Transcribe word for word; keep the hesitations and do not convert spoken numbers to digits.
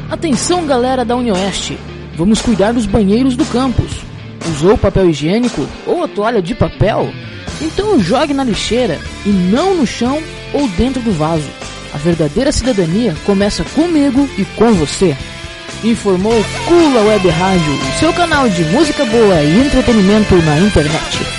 Atenção, galera da Unioeste, vamos cuidar dos banheiros do campus. Usou papel higiênico ou a toalha de papel? Então jogue na lixeira e não no chão ou dentro do vaso. A verdadeira cidadania começa comigo e com você. Informou Kula Web Rádio, seu canal de música boa e entretenimento na internet.